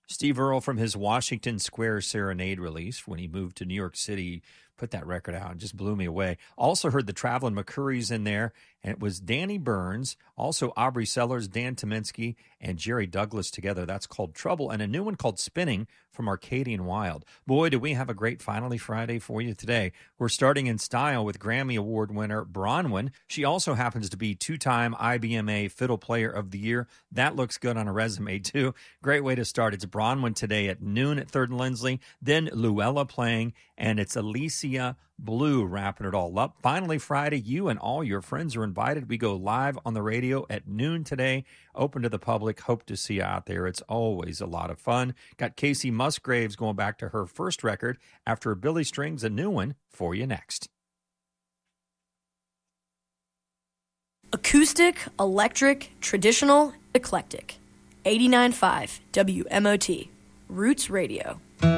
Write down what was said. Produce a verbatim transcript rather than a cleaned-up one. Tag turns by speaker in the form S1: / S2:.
S1: Steve Earle from his Washington Square Serenade release when he moved to New York City, put that record out and just blew me away. Also heard the Traveling McCourys in there, and it was Danny Burns, also Aubrey Sellers, Dan Tominski, and Jerry Douglas together. That's called Trouble, and a new one called Spinning from Arcadian Wild. Boy, do we have a great Finally Friday for you today. We're starting in style with Grammy Award winner Bronwyn. She also happens to be two-time I B M A Fiddle Player of the Year. That looks good on a resume, too. Great way to start. It's Bronwyn today at noon at third and Lindsley, then Luella playing, and it's Alicia Blue wrapping it all up. Finally Friday, you and all your friends are invited. We go live on the radio at noon today, open to the public. Hope to see you out there. It's always a lot of fun. Got Casey Musgraves going back to her first record after Billy Strings, a new one for you next.
S2: Acoustic, electric, traditional, eclectic. eighty-nine point five W M O T, Roots Radio.